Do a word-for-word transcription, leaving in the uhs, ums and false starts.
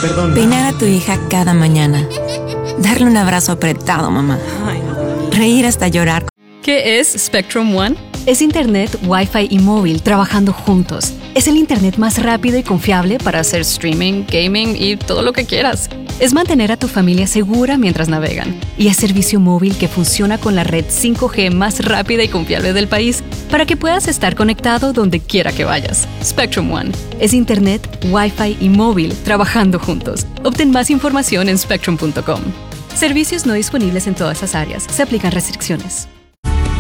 perdón. Peinar a tu hija cada mañana. Darle un abrazo apretado, mamá. Reír hasta llorar. ¿Qué es Spectrum One? Es internet, Wi-Fi y móvil trabajando juntos. Es el internet más rápido y confiable para hacer streaming, gaming y todo lo que quieras. Es mantener a tu familia segura mientras navegan. Y es servicio móvil que funciona con la red cinco G más rápida y confiable del país para que puedas estar conectado donde quiera que vayas. Spectrum One. Es internet, Wi-Fi y móvil trabajando juntos. Obtén más información en spectrum punto com. Servicios no disponibles en todas las áreas. Se aplican restricciones.